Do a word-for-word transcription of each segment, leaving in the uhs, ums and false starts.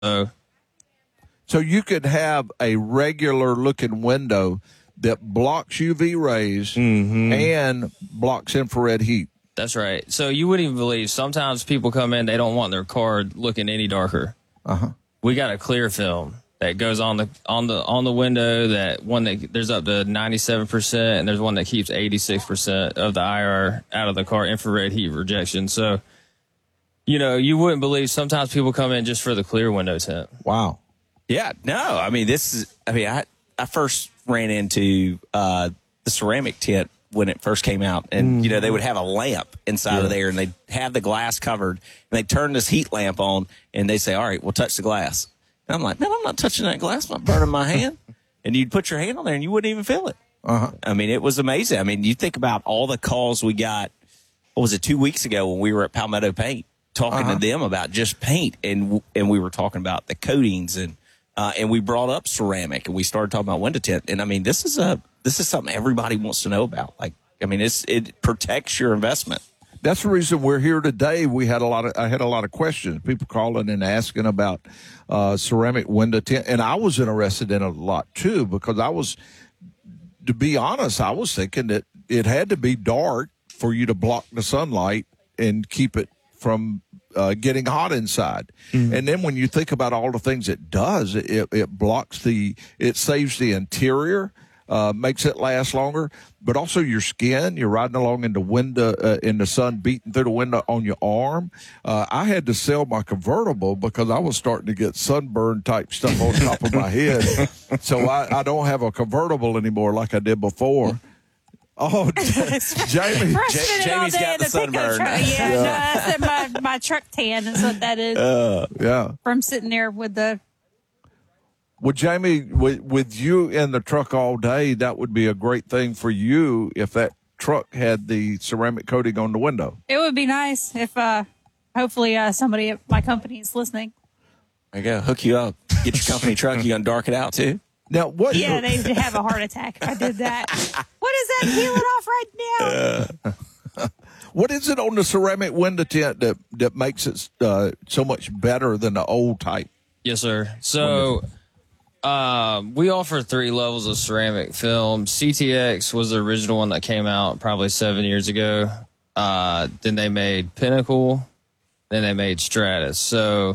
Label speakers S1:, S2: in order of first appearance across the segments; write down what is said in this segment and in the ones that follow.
S1: So you could have a regular looking window that blocks U V rays
S2: mm-hmm.
S1: and blocks infrared heat.
S2: That's right. So you wouldn't even believe, sometimes people come in, they don't want their car looking any darker.
S1: Uh-huh.
S2: We got a clear film that goes on the on the on the window, that one that there's up to ninety-seven percent, and there's one that keeps eighty-six percent of the I R out of the car, infrared heat rejection. So, you know, you wouldn't believe, sometimes people come in just for the clear window tint.
S1: Wow.
S3: Yeah, no, I mean, this is, I mean, I, I first ran into uh, the ceramic tint when it first came out, and, mm. you know, they would have a lamp inside yeah. of there, and they'd have the glass covered, and they'd turn this heat lamp on, and they'd say, all right, we'll touch the glass. And I'm like, man, I'm not touching that glass. I'm not burning my hand. And you'd put your hand on there, and you wouldn't even feel it.
S1: Uh-huh.
S3: I mean, it was amazing. I mean, you think about all the calls we got, what was it, two weeks ago when we were at Palmetto Paint, talking uh-huh. to them about just paint, and and we were talking about the coatings, and uh, and we brought up ceramic, and we started talking about window tint. And I mean, this is a this is something everybody wants to know about. Like, I mean, it's it protects your investment.
S1: That's the reason we're here today. We had a lot of I had a lot of questions, people calling and asking about uh, ceramic window tint, and I was interested in it a lot too, because I was, to be honest, I was thinking that it had to be dark for you to block the sunlight and keep it from uh, getting hot inside. Mm-hmm. And then when you think about all the things it does, it, it blocks the, it saves the interior, uh, makes it last longer, but also your skin. You're riding along in the window, uh, in the sun, beating through the window on your arm. Uh, I had to sell my convertible because I was starting to get sunburn type stuff on top of my head. So I, I don't have a convertible anymore like I did before. Oh, Jamie.
S3: J- Jamie's got the sunburn.
S4: Yeah, yeah. No, that's my, my truck tan is what that is.
S1: Uh, yeah.
S4: From sitting there with the...
S1: Well, Jamie, with, with you in the truck all day, that would be a great thing for you if that truck had the ceramic coating on the window.
S4: It would be nice if, uh, hopefully, uh, somebody at my company is listening.
S3: There you go. Hook you up. Get your company truck. You going to dark it out, too?
S1: Now, what?
S4: Yeah, they'd have a heart attack if I did that. What is that peeling off right now?
S1: Uh, what is it on the ceramic window tint that, that makes it uh, so much better than the old type?
S2: Yes, sir. So uh, we offer three levels of ceramic film. C T X was the original one that came out probably seven years ago. Uh, then they made Pinnacle. Then they made Stratus. So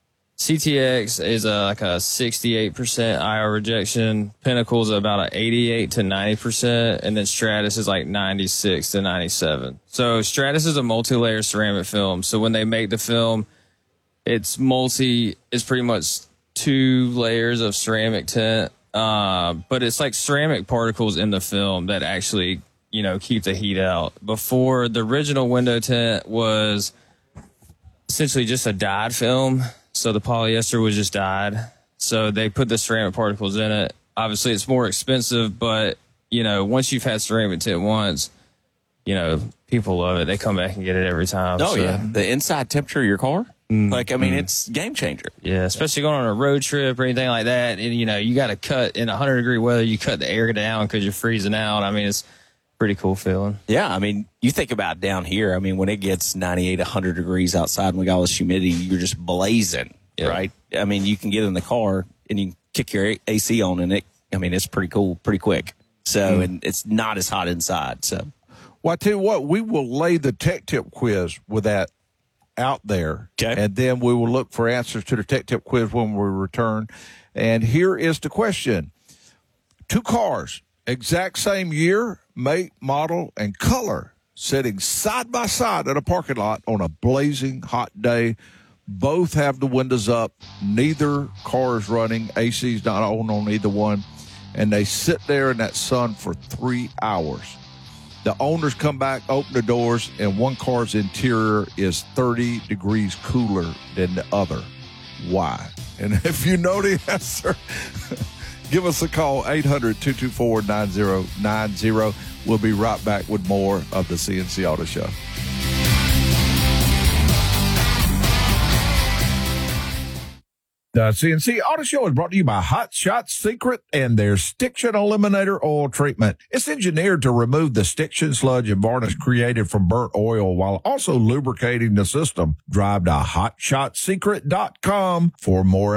S2: C T X is a, like a sixty-eight percent I R rejection. Pinnacle is about an eighty-eight to ninety percent. And then Stratus is like ninety-six to ninety-seven. So Stratus is a multi-layer ceramic film. So when they make the film, it's multi, it's pretty much two layers of ceramic tint. Uh, but it's like ceramic particles in the film that actually, you know, keep the heat out. Before, the original window tint was essentially just a dyed film. So the polyester was just dyed. So they put the ceramic particles in it. Obviously, it's more expensive, but, you know, once you've had ceramic tint once, you know, people love it. They come back and get it every time.
S3: Oh,
S2: so.
S3: yeah. The inside temperature of your car,
S2: mm,
S3: like, I mean,
S2: mm.
S3: it's game changer.
S2: Yeah, especially going on a road trip or anything like that. And, you know, you got to cut in one hundred degree weather. You cut the air down because you're freezing out. I mean, it's pretty cool feeling.
S3: Yeah, I mean, you think about down here. I mean, when it gets ninety-eight, one hundred degrees outside and we got all this humidity, you're just blazing, yeah. right? I mean, you can get in the car and you can kick your A C on and it, I mean, it's pretty cool, pretty quick. So, mm. and it's not as hot inside. So,
S1: well, I tell you what, we will lay the tech tip quiz with that out there.
S3: Okay.
S1: And then we will look for answers to the tech tip quiz when we return. And here is the question. Two cars, exact same year, make, model, and color, sitting side by side in a parking lot on a blazing hot day. Both have the windows up. Neither car is running. A C's not on on either one. And they sit there in that sun for three hours. The owners come back, open the doors, and one car's interior is thirty degrees cooler than the other. Why? And if you know the answer, give us a call, eight hundred, two two four, nine zero nine zero. We'll be right back with more of the C N C Auto Show. The C N C Auto Show is brought to you by Hot Shot Secret and their Stiction Eliminator Oil Treatment. It's engineered to remove the stiction, sludge, and varnish created from burnt oil while also lubricating the system. Drive to hot shot secret dot com for more